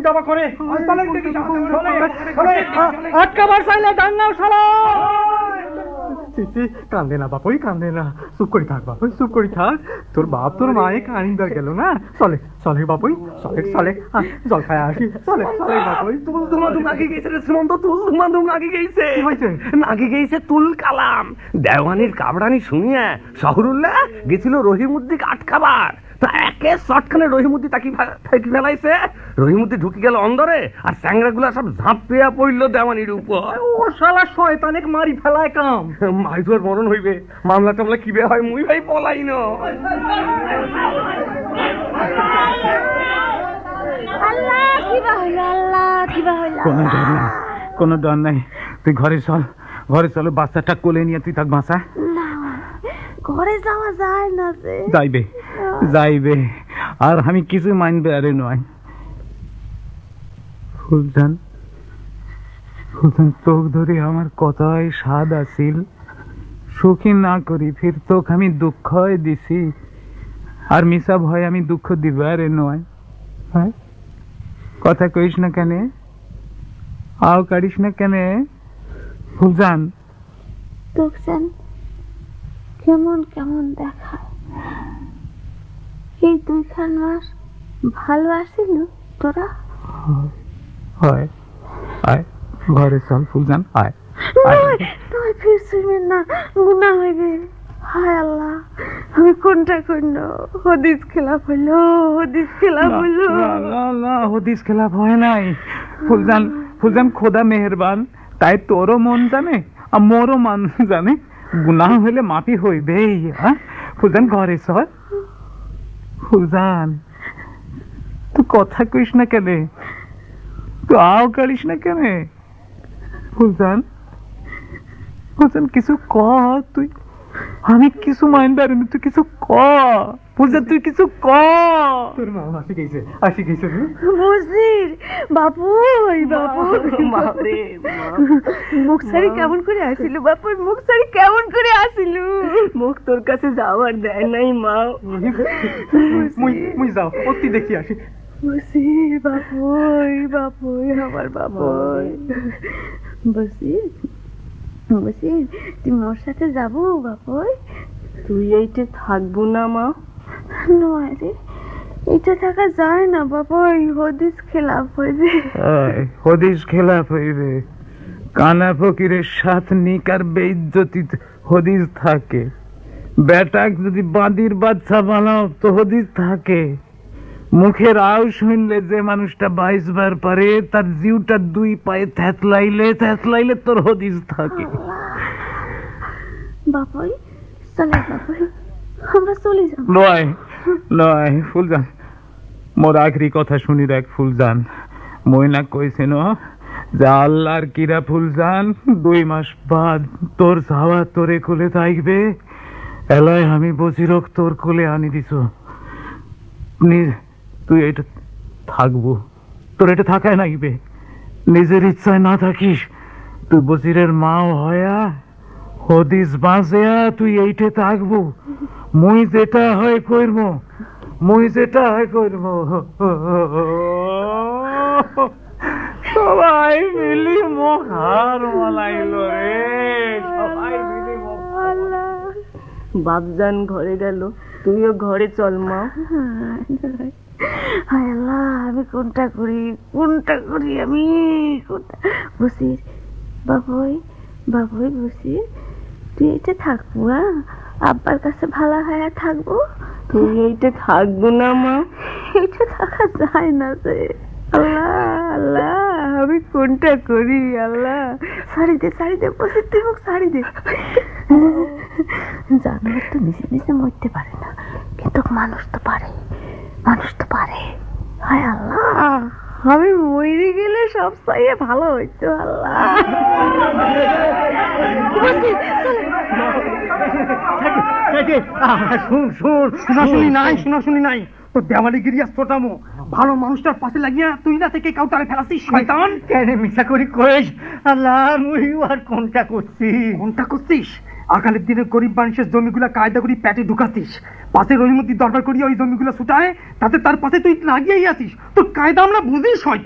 দাবা করে আটকাবার চাইলে ডাঙ্গাও শালা। কান্দে না বাপুই, কান্দে না, চুপ করে থাক বাপুই, চুপ করে থাক। তোর বাপ তোর মায়ে কানিদার গেল না, চলে চলে বাপুই, চলে চলে, জল খায় আসি, চলে চলে বাপুই। তুল ধুমাধুম আগে গেছে রে শ্রীমন্ত, তুল ধুমাধুম আগে গেছে। কি হয়েছে? আগে গেছে তুল কালাম। দেওয়ানির কাবড়ানি শুনিয়ে শহরুল্লাহ গেছিল রহিমুদ্দিকে আটকাবার। তা একে শটখানে রহিমুদ্দি তাকি ফেলাইছে। রহিমুদ্দি ঢুকে গেল অন্দরে, আর স্যাংরাগুলা সব ঝাঁপিয়া পড়ল দেওয়ানির উপর। ও শালা শয়তানেক মারি ফেলায় কাম। মাই তোর মরণ হইবে, মামলা টামলা কিবে হয় মুই ভাই পলাই না। কোনো ডর নাই, তুই ঘরে চল, ঘরে চলো, বাচ্চাটা কোলে নিয়ে তুই থাক বাঁচা। ঘরে যাওয়া যায় না যে। যাইবে যাইবে, আর আমি কিছু মানবে আরে নয়। ফুলজান, ফুলজান তোক ধরে আমার কতই স্বাদ আসিল, সুখী না করি ফির তোক আমি দুঃখ দিছি, আর মিশা ভয় আমি দুঃখ দিব আরে নয়। হ্যাঁ কথা কইস না কেন, আও কাড়িস না কেন ফুলজান? তোকছেন কেমন কেমন দেখায়, এই 2 মাস ভালো আসিল তোরা? হয় আয় ঘরে চল ফুলজান, আয় তুই ফির শুনবেন না, গুনাহ হইবে। হায় আল্লাহ, আমি কোনটা করল? হদিস খেলাফ হইল, হদিস খেলাফ হইল। না হদিস খেলাফ হয় নাই ফুলজান, ফুলজান খোদা মেহেরবান, তাই তোরও মন জানে আর মোরও মান জানে, গুনাহ হইলে মাফি হইবেই। ফুলজান ঘরে চল। ফুলজান তুই কথা কইস না কেন, তুই আও কাড়িস না কেন? ফুলজান, ফুলজান কিছু ক, তুই আমি কিছু মাইন্ড পারিনি, তুই কিছু ক। ফুলজান তুই কিছু ক। তোর মা আসি গেছে, আসি গেছে। বসির বাপু, ওই বাপু মুখ সারি কেমন করে আসিল? বাপু মুখ সারি কেমন করে আসিল? মুখ তোর কাছে যাওয়ার দেয় নাই মা। মুই যাও অতি দেখি আসি। বসির বাপুই, বাপুই আমার বাপুই। বসির, বসির তুই মোর সাথে যাবো বাপুই? তুই এইটা থাকবো না মা? নয় রে, এটা থাকা যায় না বাপুই, হদিস খেলাফ হইবে। হদিস খেলাফ হইবে? কানা ফকিরের সাথ নিকার বেইজ্জতি হদিস থাকে। বেটাক যদি বাঁদির বাচ্চা বানাও তো হদিস থাকে। মুখের আও শুনলে যে মানুষটা 22 বার পারে, তার জিউটা 2 পায়ে থেতলাইলে তোর হদিস থাকে। বাপুই চলে, বাপুই আমরা চলে যাব। নয় নয় ফুলজান, মোর আখরি কথা শুনি দেখ ফুলজান। ময়না কইছে ন যে আল্লাহর কিরা ফুলজান 2 মাস বাদ তোর যাওয়া তোরে কোলে থাকবে, এলাই আমি বজিরক তোর কোলে আনি দিছ। তুই এটা থাকবো, তোর এটা থাকায় নাইবে, নিজের ইচ্ছায় না থাকিস। তুই বজিরের মাও হয়া হদিস বাঁচিয়া তুই এইটে থাকবো। মুই যেটা হয় করব, মুই যেটা হয় করব। সবাই মিলি মুখ হার মালাইল রে, সবাই মিলি মুখ। বাপজান ঘরে গেল, তুইও ঘরে চল মা। হায় আল্লাহ, আমি কোনটা করি, কোনটা করি আমি? বসির বাবুই, বাবুই বসির তুই এটা থাকবো, আব্বার কাছে ভালো হয়ে থাকবো। তুই এইটা থাকবো না মা? এটা থাকা যায় না যে। আল্লাহ আল্লাহ, আমি কোনটা করি? আল্লাহ শাড়ি দে, শাড়ি দে বসির, তুই মুখ শাড়ি দে। জানোয়ার তো নিজে নিজে মরতে পারে না, কিন্তু মানুষ তো পারে, মানুষ তো পারে। হায় আল্লাহ, আমি মরে গেলে সব চাইয়ে ভালো হইতো। আল্লাহ শুনি নাই, শুনি নাই, তোর দেওয়ালি গিরিয়া ছোটামো ভালো মানুষটার পাশে লাগিয়া তুই না থেকে কাউটারে ফেলাছিস শয়তান। কেন মিছা করি কইস? আল্লাহ মুই আর কোনটা করছিস? আকালের দিনে গরিব মানুষের জমিগুলা কায়দা করি পেটে ঢুকাতিস, পাশে রহিমুদ্দির দরবার করিয়া ওই জমিগুলো ছুটায়, তাতে তার পাশে তুই লাগিয়েই আছিস। তোর কায়দা আমরা বুঝিস।